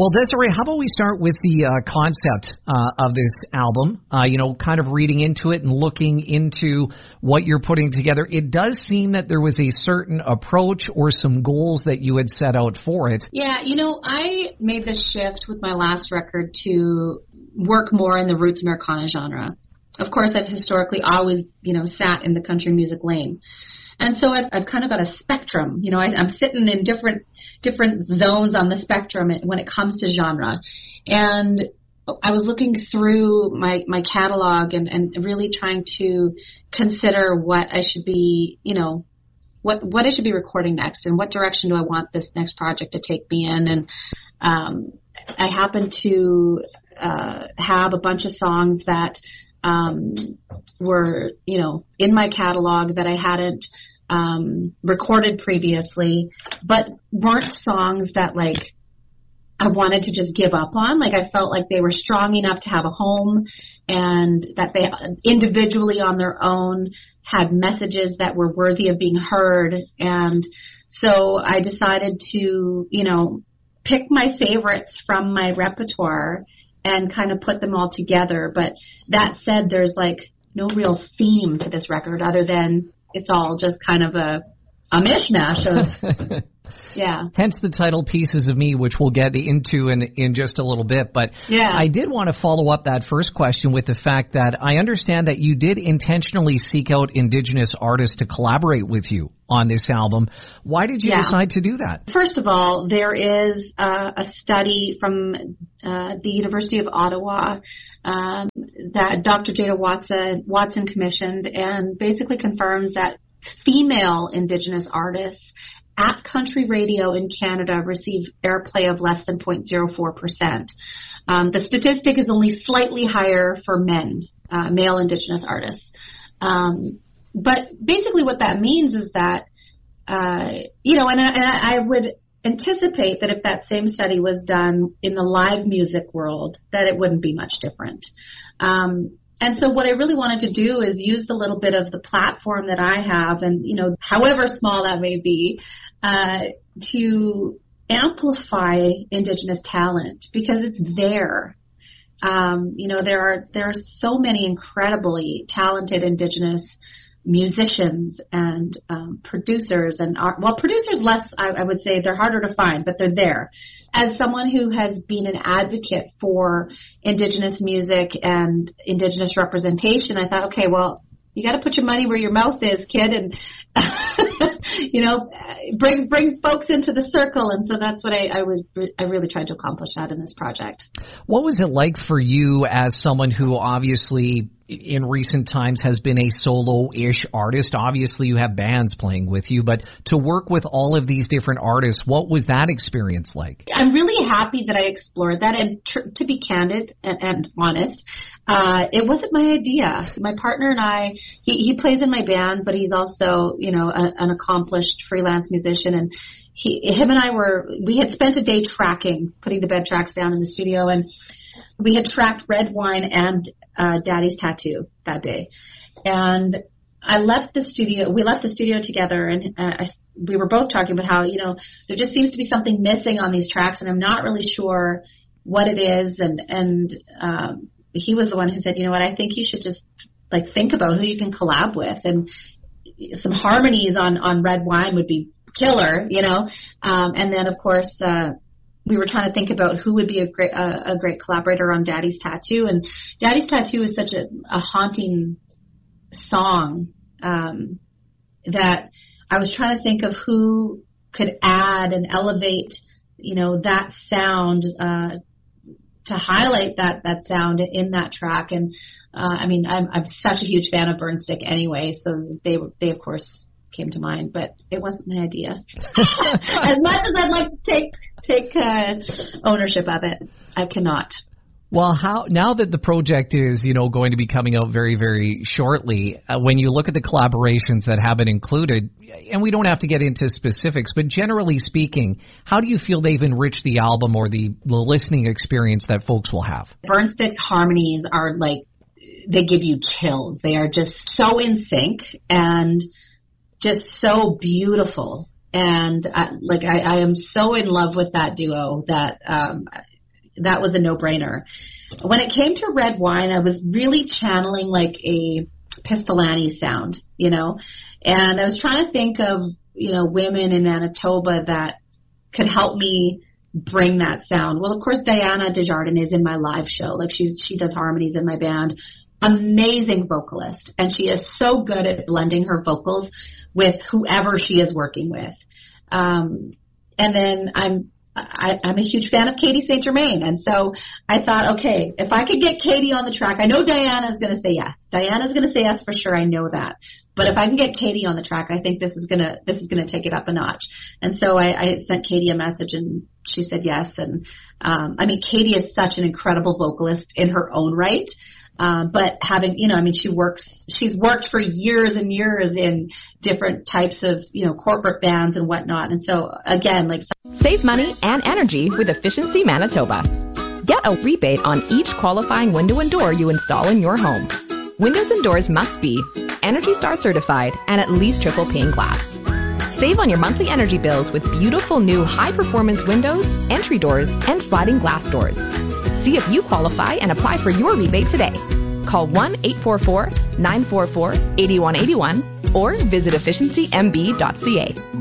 Well, Desiree, how about we start with the concept of this album, kind of reading into it and looking into what you're putting together. It does seem that there was a certain approach or some goals that you had set out for it. Yeah, I made the shift with my last record to work more in the roots Americana genre. Of course, I've historically always, sat in the country music lane. And so I've kind of got a spectrum. I'm sitting in different zones on the spectrum when it comes to genre. And I was looking through my catalog and really trying to consider what I should be, what I should be recording next and what direction do I want this next project to take me in. And I happen to have a bunch of songs that were, in my catalog that I hadn't recorded previously, but weren't songs that I wanted to just give up on. I felt like they were strong enough to have a home and that they individually on their own had messages that were worthy of being heard. And so I decided to, pick my favorites from my repertoire and kind of put them all together. But that said, there's no real theme to this record other than it's all just kind of a mishmash of, yeah. Hence the title Pieces of Me, which we'll get into in just a little bit. But yeah. I did want to follow up that first question with the fact that I understand that you did intentionally seek out Indigenous artists to collaborate with you on this album. Why did you decide to do that? First of all, there is a study from the University of Ottawa that Dr. Jada Watson commissioned and basically confirms that female Indigenous artists at country radio in Canada receive airplay of less than 0.04%. The statistic is only slightly higher for men, male Indigenous artists. But basically what that means is that, and I would anticipate that if that same study was done in the live music world, that it wouldn't be much different. And so what I really wanted to do is use the little bit of the platform that I have and, however small that may be, to amplify Indigenous talent because it's there. There are so many incredibly talented Indigenous musicians and producers and producers less, I would say they're harder to find, but they're there. As someone who has been an advocate for Indigenous music and Indigenous representation, I thought, okay, well, you got to put your money where your mouth is, kid, and bring folks into the circle. And so that's what I really tried to accomplish that in this project. What was it like for you as someone who obviously in recent times has been a solo-ish artist? Obviously you have bands playing with you, but to work with all of these different artists, what was that experience like? I'm really happy that I explored that, and to be candid and honest, it wasn't my idea. My partner and I, he plays in my band, but he's also, an accomplished freelance musician, and him and I we had spent a day tracking, putting the bed tracks down in the studio, and we had tracked Red Wine and Daddy's Tattoo that day. And we left the studio together, and we were both talking about how, there just seems to be something missing on these tracks, and I'm not really sure what it is. And he was the one who said, you know what, I think you should just think about who you can collab with, and some harmonies on Red Wine would be killer, and then of course, we were trying to think about who would be a great collaborator on Daddy's Tattoo, and Daddy's Tattoo is such a haunting song that I was trying to think of who could add and elevate, that sound to highlight that sound in that track. And I'm such a huge fan of Burnstick anyway, so they of course came to mind, but it wasn't my idea. As much as I'd like to take ownership of it, I cannot. Well, now that the project is, going to be coming out very, very shortly, when you look at the collaborations that have been included, and we don't have to get into specifics, but generally speaking, how do you feel they've enriched the album or the listening experience that folks will have? Burnstick's harmonies are they give you chills. They are just so in sync and just so beautiful. And I am so in love with that duo that that was a no-brainer. When it came to red wine, I was really channeling like a Pistolani sound, and I was trying to think of, women in Manitoba that could help me bring that sound. Well, of course, Diana Desjardins is in my live show. Like she does harmonies in my band. Amazing vocalist. And she is so good at blending her vocals with whoever she is working with. And then I'm a huge fan of Katie St. Germain. And so I thought, okay, if I could get Katie on the track, I know Diana is going to say yes. Diana's going to say yes for sure. I know that. But if I can get Katie on the track, I think this is gonna take it up a notch. And so I sent Katie a message and she said yes. And, Katie is such an incredible vocalist in her own right. But having, she's worked for years and years in different types of, corporate bands and whatnot. And so again, save money and energy with Efficiency Manitoba. Get a rebate on each qualifying window and door you install in your home. Windows and doors must be Energy Star certified and at least triple pane glass. Save on your monthly energy bills with beautiful new high-performance windows, entry doors, and sliding glass doors. See if you qualify and apply for your rebate today. Call 1-844-944-8181 or visit efficiencymb.ca.